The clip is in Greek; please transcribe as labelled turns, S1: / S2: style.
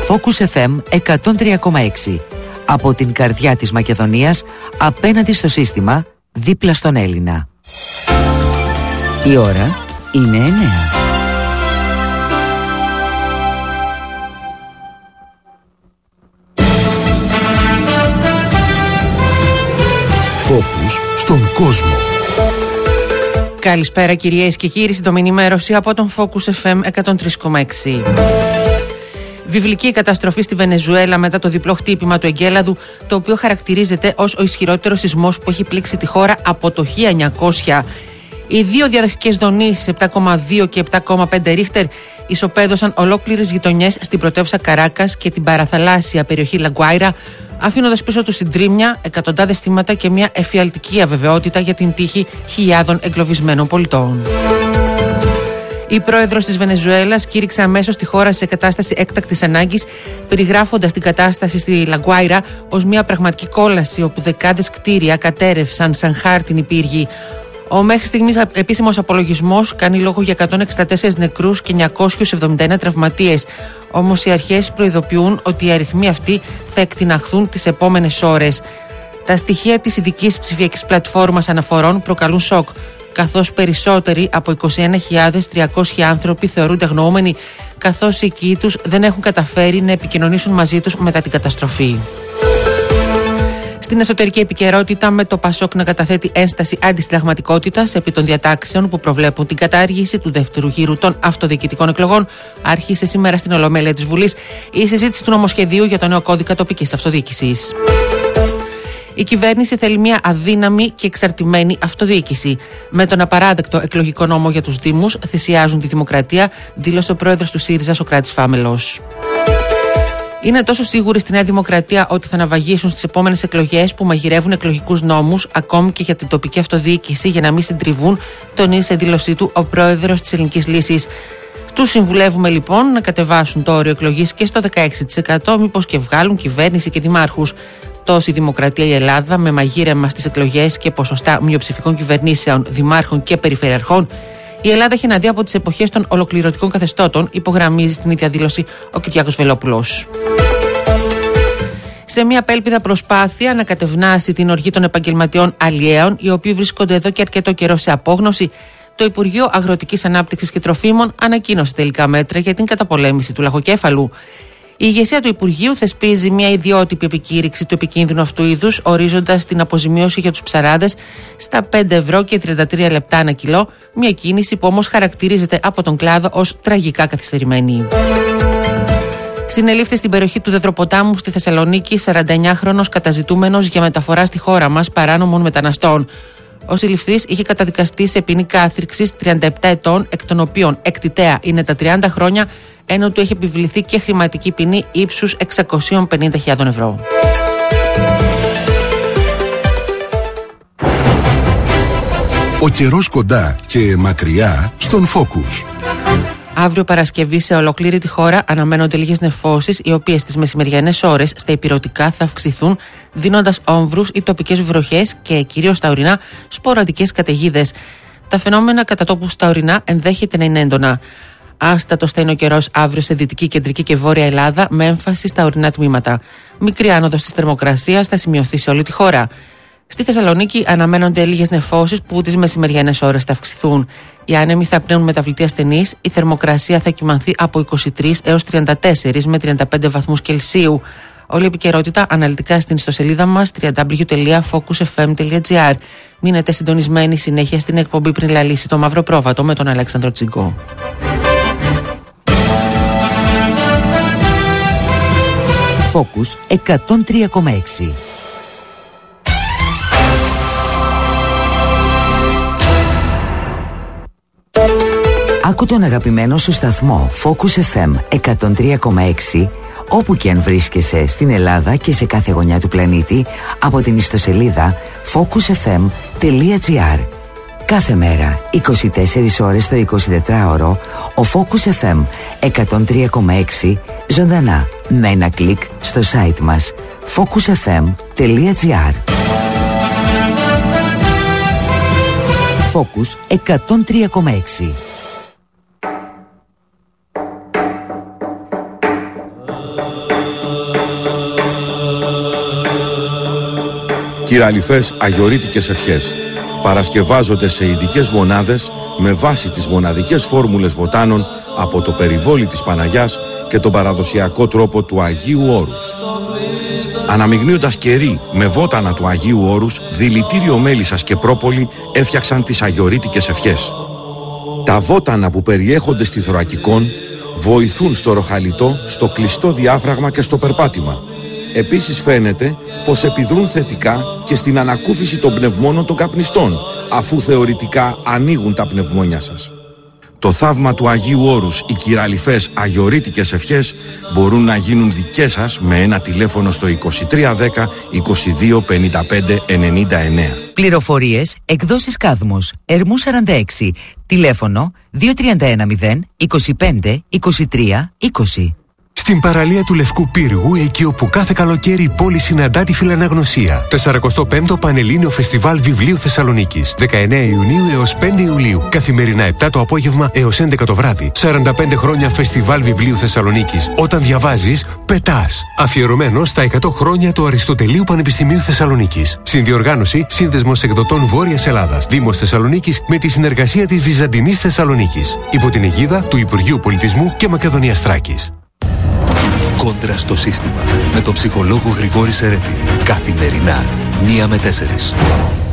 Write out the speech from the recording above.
S1: Focus FM 103,6. Από την καρδιά της Μακεδονίας, απέναντι στο σύστημα, δίπλα στον Έλληνα. Η ώρα είναι 9.
S2: Focus στον κόσμο.
S3: Καλησπέρα κυρίες και κύριοι, σύντομη ενημέρωση από τον Focus FM 103,6. Βιβλική καταστροφή στη Βενεζουέλα μετά το διπλό χτύπημα του εγκέλαδου, το οποίο χαρακτηρίζεται ως ο ισχυρότερος σεισμός που έχει πλήξει τη χώρα από το 1900. Οι δύο διαδοχικές δονήσεις 7,2 και 7,5 ρίχτερ ισοπαίδωσαν ολόκληρες γειτονιές στην πρωτεύουσα Καράκας και την παραθαλάσσια περιοχή Λαγκουάιρα, αφήνοντας πίσω τους συντρίμμια, εκατοντάδες θύματα και μια εφιαλτική αβεβαιότητα για την τύχη χιλιάδων εγκλωβισμένων πολιτών. Η πρόεδρος της Βενεζουέλας κήρυξε αμέσως τη χώρα σε κατάσταση έκτακτης ανάγκης, περιγράφοντας την κατάσταση στη Λαγκουάιρα ως μια πραγματική κόλαση όπου δεκάδες κτίρια κατέρευσαν σαν χάρτινοι πύργοι. Ο μέχρι στιγμής επίσημος απολογισμός κάνει λόγο για 164 νεκρούς και 971 τραυματίες. Όμως οι αρχές προειδοποιούν ότι οι αριθμοί αυτοί θα εκτιναχθούν τις επόμενες ώρες. Τα στοιχεία της ειδικής ψηφιακής πλατφόρμας αναφορών προκαλούν σοκ, καθώς περισσότεροι από 21.300 άνθρωποι θεωρούνται αγνοούμενοι, καθώς οι οικοί τους δεν έχουν καταφέρει να επικοινωνήσουν μαζί τους μετά την καταστροφή. Στην εσωτερική επικαιρότητα, με το Πασόκ να καταθέτει ένσταση αντισυνταγματικότητας επί των διατάξεων που προβλέπουν την κατάργηση του δεύτερου γύρου των αυτοδιοικητικών εκλογών, άρχισε σήμερα στην Ολομέλεια της Βουλής η συζήτηση του νομοσχεδίου για το νέο κώδικα τοπικής αυτοδιοίκησης. Η κυβέρνηση θέλει μια αδύναμη και εξαρτημένη αυτοδιοίκηση. Με τον απαράδεκτο εκλογικό νόμο για τους Δήμους θυσιάζουν τη δημοκρατία, δήλωσε ο πρόεδρος του ΣΥΡΙΖΑ, Σωκράτης Φάμελος. Είναι τόσο σίγουροι στη Νέα Δημοκρατία ότι θα ναυαγίσουν στις επόμενες εκλογές που μαγειρεύουν εκλογικούς νόμους, ακόμη και για την τοπική αυτοδιοίκηση, για να μην συντριβούν, τονίζει σε δήλωσή του ο πρόεδρος της Ελληνικής Λύσης. Τους συμβουλεύουμε λοιπόν να κατεβάσουν το όριο εκλογής και στο 16%, μήπως και βγάλουν κυβέρνηση και δημάρχους. Τόση Δημοκρατία η Ελλάδα, με μαγείρεμα στις εκλογές και ποσοστά μειοψηφικών κυβερνήσεων, δημάρχων και περιφερειαρχών. Η Ελλάδα έχει αναδεί από τις εποχές των ολοκληρωτικών καθεστώτων, υπογραμμίζει στην ίδια δήλωση ο Κυριάκος Βελόπουλος. Σε μια απέλπιδα προσπάθεια να κατευνάσει την οργή των επαγγελματιών αλλιέων, οι οποίοι βρίσκονται εδώ και αρκετό καιρό σε απόγνωση, το Υπουργείο Αγροτικής Ανάπτυξης και Τροφίμων ανακοίνωσε τελικά μέτρα για την καταπολέμηση του λαχοκέφαλου. Η ηγεσία του Υπουργείου θεσπίζει μια ιδιότυπη επικήρυξη του επικίνδυνου αυτού είδους, ορίζοντας την αποζημίωση για τους ψαράδες στα 5 ευρώ και 33 λεπτά ανά κιλό, μια κίνηση που όμως χαρακτηρίζεται από τον κλάδο ως τραγικά καθυστερημένη. Συνελήφθη στην περιοχή του Δεδροποτάμου στη Θεσσαλονίκη 49χρονος καταζητούμενος για μεταφορά στη χώρα μας παράνομων μεταναστών. Ο συλληφθής είχε καταδικαστεί σε ποινή κάθριξης 37 ετών, εκ των οποίων εκτιτέα είναι τα 30 χρόνια, ενώ του έχει επιβληθεί και χρηματική ποινή ύψους 650.000 ευρώ.
S2: Ο καιρός κοντά και μακριά στον Focus.
S3: Αύριο Παρασκευή σε ολόκληρη τη χώρα αναμένονται λίγες νεφώσεις, οι οποίες στις μεσημεριανές ώρες στα ηπειρωτικά θα αυξηθούν, δίνοντας όμβρους ή τοπικές βροχές και κυρίως στα ορεινά σποραδικές καταιγίδες. Τα φαινόμενα κατά τόπου στα ορεινά ενδέχεται να είναι έντονα. Άστατος θα είναι ο καιρός αύριο σε δυτική, κεντρική και βόρεια Ελλάδα, με έμφαση στα ορεινά τμήματα. Μικρή άνοδος της θερμοκρασίας θα σημειωθεί σε όλη τη χώρα. Στη Θεσσαλονίκη αναμένονται λίγες νεφώσεις που τις μεσημεριανές ώρες θα αυξηθούν. Οι άνεμοι θα πνέουν μεταβλητή ασθενής, η θερμοκρασία θα κυμανθεί από 23 έως 34 με 35 βαθμούς Κελσίου. Όλη η επικαιρότητα αναλυτικά στην ιστοσελίδα μας www.focusfm.gr. Μείνετε συντονισμένοι συνέχεια στην εκπομπή Πριν Λαλήσει το Μαύρο Πρόβατο με τον Αλέξανδρο Τσιγκό.
S1: Focus 103,6. Άκου τον αγαπημένο σου σταθμό Focus FM 103,6 όπου και αν βρίσκεσαι στην Ελλάδα και σε κάθε γωνιά του πλανήτη από την ιστοσελίδα focusfm.gr. Κάθε μέρα, 24 ώρες το 24ωρο, ο Focus FM 103,6 ζωντανά με ένα κλικ στο site μας focusfm.gr. Focus 103,6.
S4: κυραλιφές αγιορείτικες ευχές. Παρασκευάζονται σε ειδικές μονάδες με βάση τις μοναδικές φόρμουλες βοτάνων από το περιβόλι της Παναγιάς και τον παραδοσιακό τρόπο του Αγίου Όρους. Αναμειγνύοντας κερί με βότανα του Αγίου Όρους, δηλητήριο μέλισσας και πρόπολη έφτιαξαν τις αγιορείτικες ευχές. Τα βότανα που περιέχονται στη θωρακικόν βοηθούν στο ροχαλιτό, στο κλειστό διάφραγμα και στο περπάτημα. Επίσης φαίνεται πως επιδρούν θετικά και στην ανακούφιση των πνευμόνων των καπνιστών, αφού θεωρητικά ανοίγουν τα πνευμόνια σας. Το θαύμα του Αγίου Όρους, οι κυραλιφές αγιορείτικες ευχές μπορούν να γίνουν δικές σας με ένα τηλέφωνο στο 2310 22 55 99.
S1: Πληροφορίες, εκδόσεις Κάδμος, Ερμού 46, τηλέφωνο 2310 25 23 20.
S5: Στην παραλία του Λευκού Πύργου, εκεί όπου κάθε καλοκαίρι η πόλη συναντά τη φιλαναγνωσία. 45ο Πανελλήνιο Φεστιβάλ Βιβλίου Θεσσαλονίκης. 19 Ιουνίου έως 5 Ιουλίου. Καθημερινά 7 το απόγευμα έως 11 το βράδυ. 45 χρόνια Φεστιβάλ Βιβλίου Θεσσαλονίκης. Όταν διαβάζεις, πετάς. Αφιερωμένο στα 100 χρόνια του Αριστοτελείου Πανεπιστημίου Θεσσαλονίκης. Συνδιοργάνωση Σύνδεσμος Εκδοτών Βόρειας Ελλάδας. Δήμος Θεσσαλονίκης με τη συνεργασία της Βυζαντινής Θεσσαλονίκης. Υπό την αιγίδα του Υπουργείου Πολιτισμού και Μακεδονίας Θράκης.
S6: Κόντρα στο σύστημα με τον ψυχολόγο Γρηγόρη Σερέτη. Καθημερινά 1 με 4.